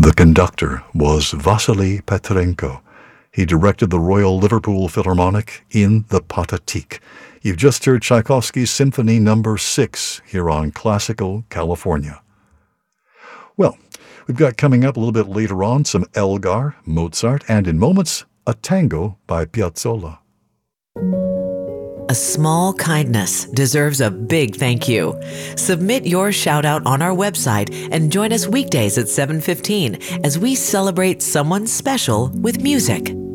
The conductor was Vasily Petrenko. He directed the Royal Liverpool Philharmonic in the Pathetique. You've just heard Tchaikovsky's Symphony No. 6 here on Classical California. Well, we've got coming up a little bit later on some Elgar, Mozart, and in moments, a tango by Piazzolla. A small kindness deserves a big thank you. Submit your shout out on our website and join us weekdays at 7:15 as we celebrate someone special with music.